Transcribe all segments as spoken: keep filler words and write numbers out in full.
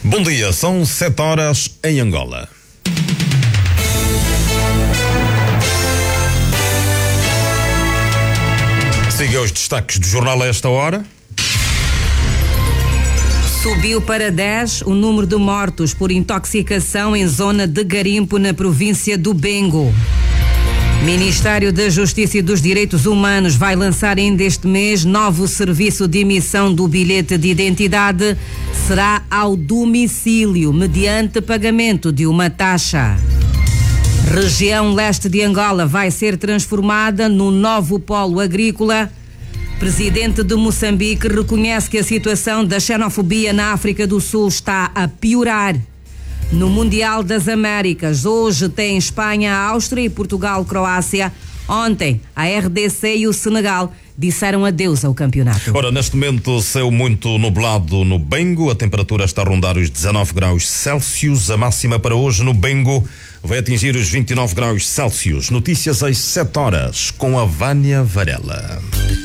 Bom dia, são sete horas em Angola. Siga os destaques do jornal a esta hora. Subiu para dez o número de mortos por intoxicação em zona de garimpo na província do Bengo. Ministério da Justiça e dos Direitos Humanos vai lançar ainda este mês novo serviço de emissão do bilhete de identidade. Será ao domicílio, mediante pagamento de uma taxa. Região leste de Angola vai ser transformada num novo polo agrícola. Presidente de Moçambique reconhece que a situação da xenofobia na África do Sul está a piorar. No Mundial das Américas, hoje tem Espanha, Áustria e Portugal, Croácia. Ontem, a R D C e o Senegal disseram adeus ao campeonato. Ora, neste momento, céu muito nublado no Bengo. A temperatura está a rondar os dezanove graus Celsius. A máxima para hoje no Bengo vai atingir os vinte e nove graus Celsius. Notícias às sete horas, com a Vânia Varela.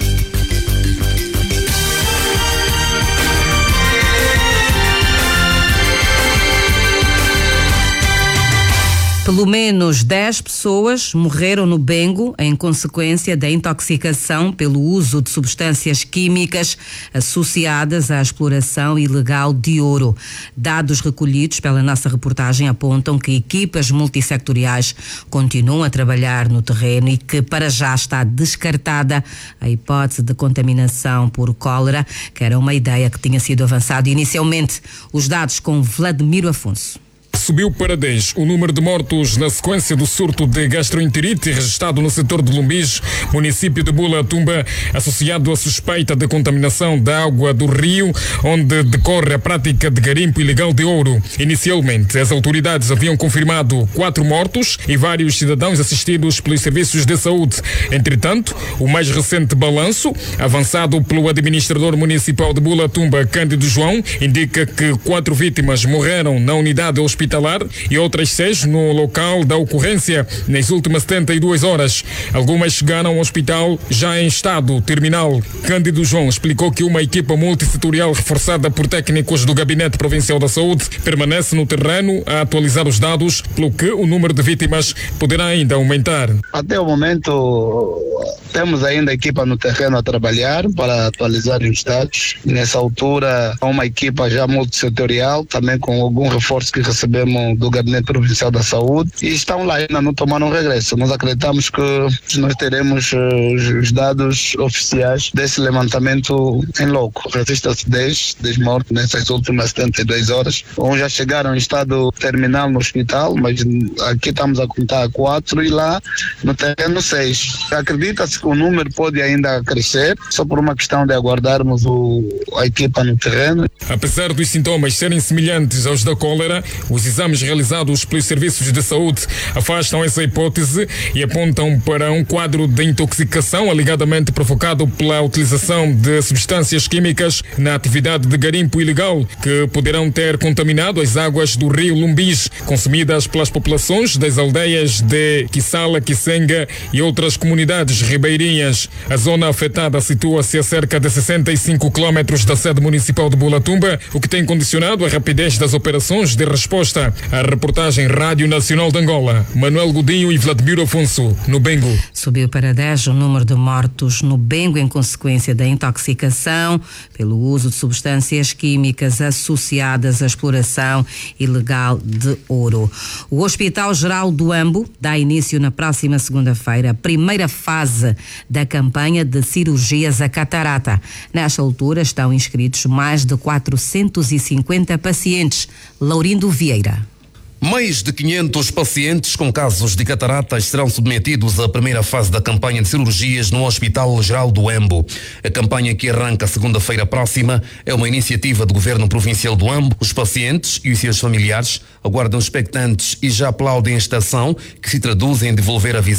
Pelo menos dez pessoas morreram no Bengo em consequência da intoxicação pelo uso de substâncias químicas associadas à exploração ilegal de ouro. Dados recolhidos pela nossa reportagem apontam que equipas multissectoriais continuam a trabalhar no terreno e que para já está descartada a hipótese de contaminação por cólera, que era uma ideia que tinha sido avançada inicialmente. Os dados com Vladimiro Afonso. Subiu para dez o número de mortos na sequência do surto de gastroenterite registrado no setor de Lumbis, município de Bula Tumba, associado à suspeita de contaminação da água do rio, onde decorre a prática de garimpo ilegal de ouro. Inicialmente, as autoridades haviam confirmado quatro mortos e vários cidadãos assistidos pelos serviços de saúde. Entretanto, o mais recente balanço, avançado pelo administrador municipal de Bula Tumba, Cândido João, indica que quatro vítimas morreram na unidade hospitalar e outras seis no local da ocorrência nas últimas setenta e duas horas. Algumas chegaram ao hospital já em estado terminal. Cândido João explicou que uma equipa multissetorial reforçada por técnicos do Gabinete Provincial da Saúde permanece no terreno a atualizar os dados, pelo que o número de vítimas poderá ainda aumentar. Até o momento temos ainda a equipa no terreno a trabalhar para atualizar os dados. Nessa altura, há uma equipa já multissetorial, também com algum reforço que recebemos do Gabinete Provincial da Saúde, e estão lá, ainda não tomaram regresso. Nós acreditamos que nós teremos uh, os dados oficiais desse levantamento em loco. Resista-se dez, dez mortos nessas últimas setenta e duas horas. Um já chegaram em estado terminal no hospital, mas aqui estamos a contar quatro e lá no terreno seis. Acredita-se que o número pode ainda crescer, só por uma questão de aguardarmos o, a equipa no terreno. Apesar dos sintomas serem semelhantes aos da cólera, os exames realizados pelos serviços de saúde afastam essa hipótese e apontam para um quadro de intoxicação alegadamente provocado pela utilização de substâncias químicas na atividade de garimpo ilegal, que poderão ter contaminado as águas do rio Lumbis, consumidas pelas populações das aldeias de Quissala, Kissenga e outras comunidades ribeirinhas. A zona afetada situa-se a cerca de sessenta e cinco quilómetros da sede municipal de Bula Tumba, o que tem condicionado a rapidez das operações de resposta. A reportagem Rádio Nacional de Angola, Manuel Godinho e Vladimiro Afonso, no Bengo. Subiu para dez o número de mortos no Bengo em consequência da intoxicação pelo uso de substâncias químicas associadas à exploração ilegal de ouro. O Hospital Geral do Ambo dá início na próxima segunda-feira a primeira fase da campanha de cirurgias à catarata. Nesta altura estão inscritos mais de quatrocentos e cinquenta pacientes. Laurindo Vieira. Mais de quinhentos pacientes com casos de cataratas serão submetidos à primeira fase da campanha de cirurgias no Hospital Geral do Ambo. A campanha, que arranca segunda-feira próxima, é uma iniciativa do Governo Provincial do Ambo. Os pacientes e os seus familiares aguardam expectantes e já aplaudem esta ação, que se traduz em devolver a visão